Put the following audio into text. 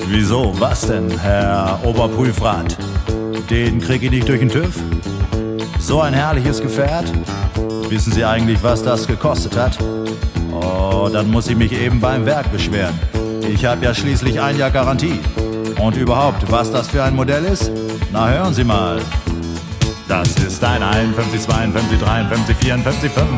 Wieso? Was denn, Herr Oberprüfrat? Den krieg ich nicht durch den TÜV? So ein herrliches Gefährt? Wissen Sie eigentlich, was das gekostet hat? Oh, dann muss ich mich eben beim Werk beschweren. Ich habe ja schließlich ein Jahr Garantie. Und überhaupt, was das für ein Modell ist? Na, hören Sie mal. Das ist ein 51, 52, 53, 54,